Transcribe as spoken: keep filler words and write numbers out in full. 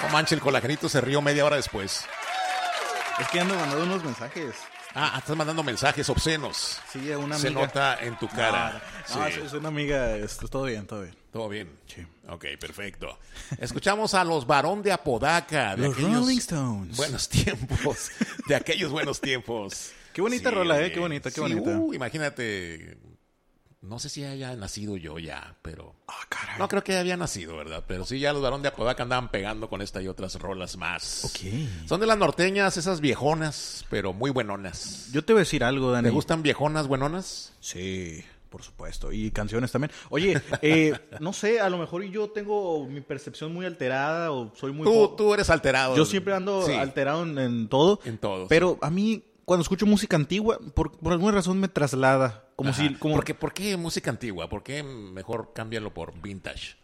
manches, el colagenito se rió media hora después. Es que ando mandando unos mensajes. Ah, estás mandando mensajes obscenos. Sí, a una Se amiga. nota en tu cara. No, no, Sí. es, es una amiga. Esto, todo bien, todo bien. ¿Todo bien? Sí. Ok, perfecto. Escuchamos a los Barón de Apodaca. De Los aquellos Rolling Stones. buenos tiempos. De aquellos buenos tiempos. Qué bonita rola, ¿eh? Qué bonita, qué sí, bonita. uh, imagínate. No sé si haya nacido yo ya, pero... Ah, caray. No creo que había nacido, ¿verdad? Pero sí, ya los Barón de Apodaca andaban pegando con esta y otras rolas más. Ok. Son de las norteñas, esas viejonas, pero muy buenonas. Yo te voy a decir algo, Dani. ¿Te gustan viejonas, buenonas? Sí, por supuesto. Y canciones también. Oye, eh, no sé, a lo mejor yo tengo mi percepción muy alterada o soy muy... Tú, po- tú eres alterado. Yo siempre ando Sí, alterado en, en todo. En todo, Pero a mí, cuando escucho música antigua, por, por alguna razón me traslada. Como Ajá. si... Como... ¿Por qué, por qué música antigua? ¿Por qué mejor cámbialo por vintage?